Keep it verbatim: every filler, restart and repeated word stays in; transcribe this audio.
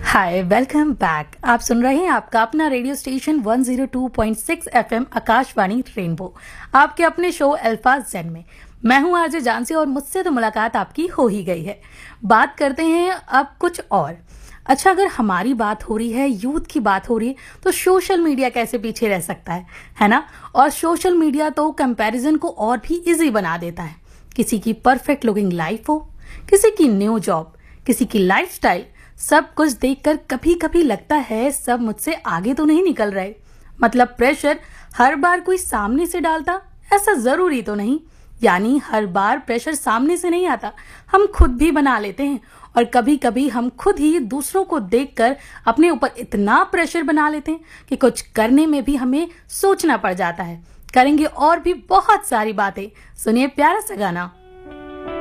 हाय, welcome back. आप सुन रहे हैं आपका अपना radio station one zero two point six FM Akashvani rainbow, आपके अपने शो अल्फा ज़ेन में। मैं हूं आरजे जानसी और मुझसे तो मुलाकात आपकी हो ही गई है। बात करते हैं अब कुछ और। अच्छा, अगर हमारी बात हो रही है, यूथ की बात हो रही है, तो सोशल मीडिया कैसे पीछे रह सकता है है ना। और सोशल मीडिया तो कंपैरिजन को और भी इजी बना देता है। किसी की परफेक्ट लुकिंग लाइफ हो, किसी की न्यू जॉब, किसी की लाइफस्टाइल, सब कुछ देखकर कभी कभी लगता है सब मुझसे आगे तो नहीं निकल रहे। मतलब प्रेशर हर बार कोई सामने से डालता, ऐसा जरूरी तो नहीं। यानी हर बार प्रेशर सामने से नहीं आता, हम खुद भी बना लेते हैं। और कभी कभी हम खुद ही दूसरों को देखकर अपने ऊपर इतना प्रेशर बना लेते हैं कि कुछ करने में भी हमें सोचना पड़ जाता है। करेंगे और भी बहुत सारी बातें। सुनिए प्यारा सा गाना।